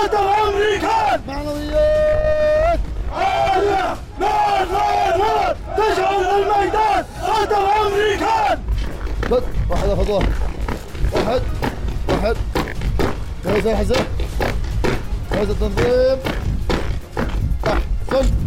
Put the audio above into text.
هدف أمريكان. معنويات عالية. نار نار نار تشعل الميدان. هدف أمريكان. بس واحد أخذ واحد جهز الحزام، جهز التنظيم. أحسن.